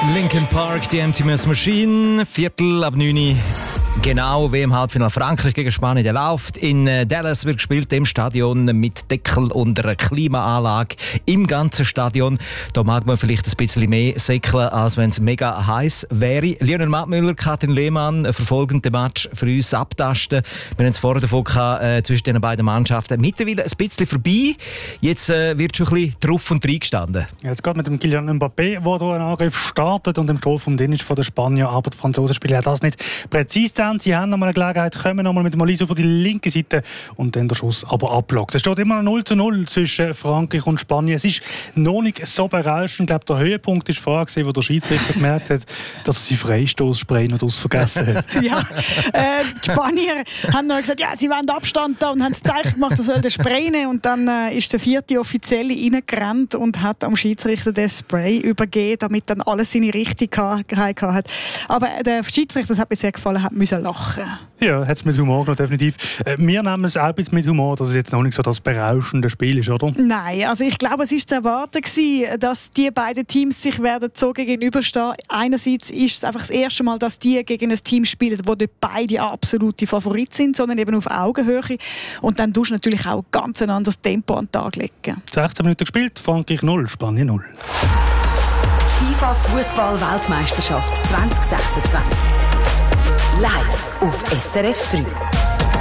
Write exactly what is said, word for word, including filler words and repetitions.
Linkin Park, die Empty Machine, Viertel ab neun. Genau, wie im Halbfinale Frankreich gegen Spanien, der läuft. In Dallas wird gespielt, im Stadion mit Deckel und einer Klimaanlage im ganzen Stadion. Da mag man vielleicht ein bisschen mehr säckeln, als wenn es mega heiß wäre. Lionel Mattmüller, Katrin Lehmann verfolgen den Match für uns abtasten. Wir haben es vorher davon gehabt, äh, zwischen den beiden Mannschaften. Mittlerweile ein bisschen vorbei. Jetzt äh, wird schon ein bisschen drauf und rein gestanden. Ja, jetzt geht mit dem Kylian Mbappé, der hier einen Angriff startet und im Strafraum drin ist von den Spaniern, aber die Franzosen spielen das nicht präzise. Sie haben noch mal eine Gelegenheit, kommen noch mal mit dem Olise über die linke Seite und dann der Schuss aber ablockt. Es steht immer noch null zu null zwischen Frankreich und Spanien. Es ist noch nicht so berauschend. Ich glaube, der Höhepunkt war vorher, wo der Schiedsrichter gemerkt hat, dass er seinen Freistoßspray noch ausvergessen hat. Ja, äh, die Spanier haben noch gesagt, ja, sie wollen Abstand da und haben das Zeichen gemacht, er soll den Spray nehmen. Und dann äh, ist der vierte Offizielle reingerannt und hat am Schiedsrichter den Spray übergeben, damit dann alles seine Richtigkeit hat. Aber der Schiedsrichter, das hat mir sehr gefallen, hat müssen lachen. Ja, hat es mit Humor noch definitiv. Äh, wir nehmen es auch ein bisschen mit Humor, dass es jetzt noch nicht so das berauschende Spiel ist, oder? Nein, also ich glaube, es war zu erwarten gewesen, dass die beiden Teams sich werden so gegenüberstehen. Einerseits ist es einfach das erste Mal, dass die gegen ein Team spielen, wo nicht beide absolute Favoriten sind, sondern eben auf Augenhöhe. Und dann tust du natürlich auch ganz ein anderes Tempo an den Tag legen. sechzehn Minuten gespielt, Frankreich null, Spanien null. Die FIFA Fußball-Weltmeisterschaft zwanzig sechsundzwanzig. Live auf S R F drei.